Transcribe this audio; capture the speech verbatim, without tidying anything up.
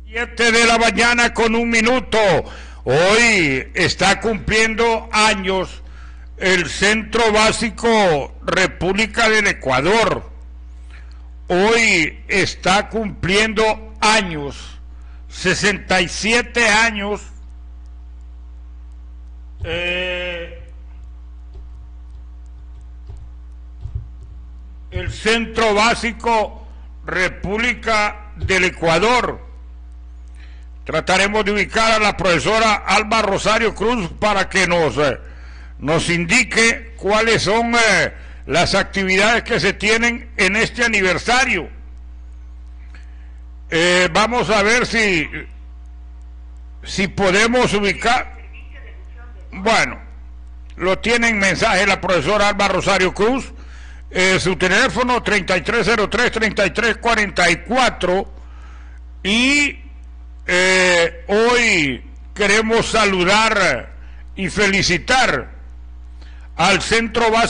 siete de la mañana con un minuto. Hoy está cumpliendo años el Centro Básico República del Ecuador. Hoy está cumpliendo años, sesenta y siete años, eh, el Centro Básico República del Ecuador. Trataremos de ubicar a la profesora Alba Rosario Cruz para que nos, eh, nos indique cuáles son eh, las actividades que se tienen en este aniversario. Eh, vamos a ver si, si podemos ubicar. Bueno, lo tiene en mensaje la profesora Alba Rosario Cruz. Eh, su teléfono treinta y tres cero tres, treinta y tres cuarenta y cuatro. Y eh, hoy queremos saludar y felicitar al Centro Básico